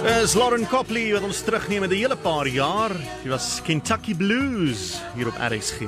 Is Lauren Copley wat ons terugneem met 'n hele paar jaar. Die was Kentucky Blues hier op RSG.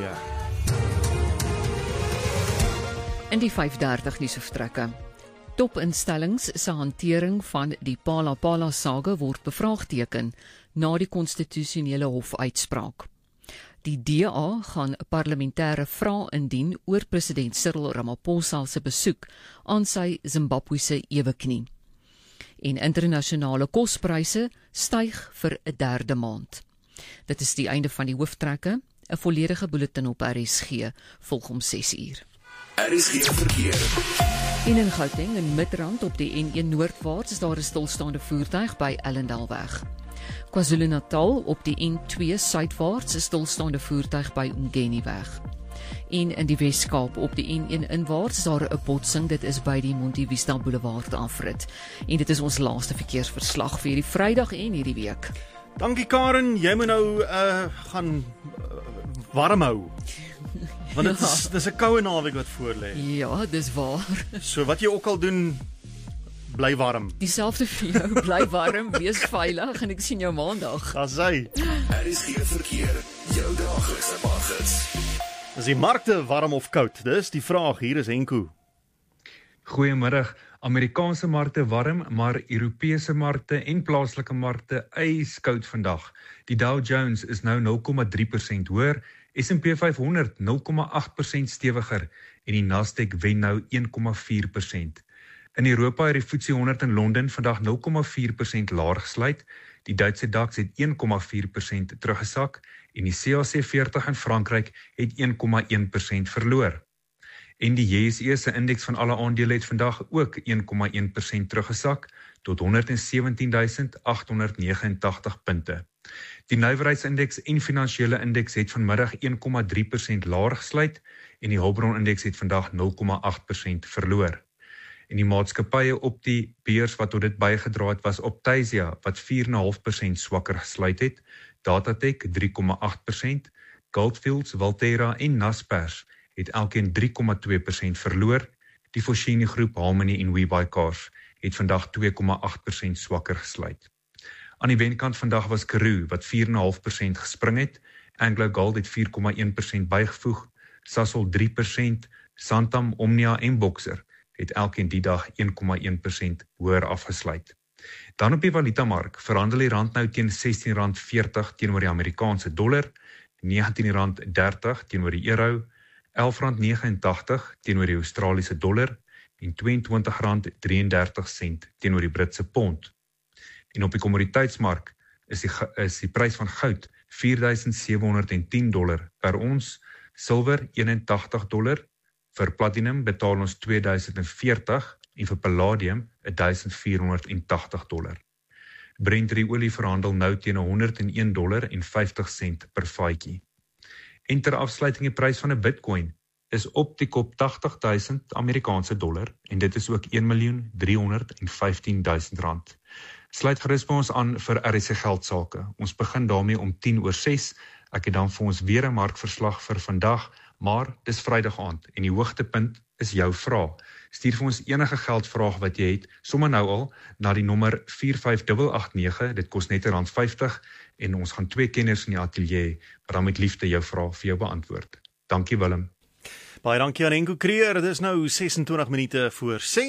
In die 5:30 nuushoofdtrekke. Topinstellings se hantering van die Phala Phala saga word bevraagteken na die konstitusionele hof uitspraak. Die DA gaan 'n parlementêre vraag indien oor president Cyril Ramaphosa se besoek aan sy Zimbabwese eweknie. En internasionale kospryse styg vir 'n derde maand. Dit is die einde van die hooftrekke. 'n volledige bulletin op RSG volg om 6:00. RSG verkeer. En in Gauteng en Midrand op die N1 noordwaarts is daar 'n stilstaande voertuig by Ellendalweg. KwaZulu-Natal op die N2 suidwaarts 'n stilstaande voertuig by Umgeniweg. En in die Wes-Kaap op die N1 inwaarts is daar 'n botsing, dit is by die Monte Vista Boulevard afrit. En dit is ons laaste verkeersverslag vir hierdie Vrydag en hierdie week. Dankie Karen, jy moet nou gaan warm hou. Want dit is 'n koue naweek wat voorlê. Ja, dis waar. So wat jy ook al doen, bly warm. Dieselfde vir jou, bly warm, wees veilig en ek sien jou maandag. As hy. RSG verkeer, jou daaglikse paggids. Is die markte warm of koud? Dis die vraag, hier is Henko. Goeiemiddag. Amerikaanse markte warm, maar Europese markte en plaaslike markte ijskoud vandag. Die Dow Jones is nou 0,3% hoër, S&P 500 0,8% stewiger en die Nasdaq wen nou 1,4%. In Europa het die FTSE 100 in Londen vandag 0,4% laer gesluit. Die Duitse DAX het 1,4% teruggesak en die CAC 40 in Frankryk het 1,1% verloor. En die JSE se indeks van alle aandele het vandag ook 1,1% teruggesak tot 117.889 punte. Die nywerheidsindeks en finansiële indeks het vanmiddag 1,3% laer gesluit en die hulpbronindeks het vandag 0,8% verloor. En die maatskappye op die beurs wat tot dit bygedra het was Optasia wat 4,5% swakker gesluit het, Datatech 3,8%, Goldfields, Valterra en Naspers het elkeen 3,2% verloor. Die Foschini groep, Harmony en WeBuyCars het vandag 2,8% swakker gesluit. Aan die wenkant vandag was Karoo wat 4,5% gespring het, Anglo Gold het 4,1% bygevoeg, Sasol 3%, Santam, Omnia en Boxer het elkeen die dag 1,1% hoër afgesluit. Dan op die valutamark verhandel die rand nou teen R16.40 teenoor die Amerikaanse dollar, R19.30 teenoor die euro, R11.89 teenoor die Australiese dollar en R22.33 teenoor die Britse pond. En op die kommoditeitsmark is die prys van goud $4,710 per ons, silwer $81, vir platinum betaal ons $2,040 en vir palladium $1,480. Brent olie verhandel nou teen $101.50 per vatjie. En ter afsluiting die prys van 'n Bitcoin is op die kop $80,000 Amerikaanse dollar en dit is ook $1.315.000. Sluit gerus by ons aan vir RSG Geldsaake. Ons begin daarmee om 5:50. Ek het dan vir ons weer 'n markverslag vir vandag, maar dis Vrydag aand en die hoogtepunt is jou vraag. Stuur vir ons enige geldvraag wat jy het, sommer nou al, na die nommer 45889, dit kos net R50 en ons gaan 2 kenners in die ateljee, wat dan met liefde jou vraag vir jou beantwoord. Dankie Willem. Baie dankie aan Henko Creer, dit is nou 26 minute voor 6.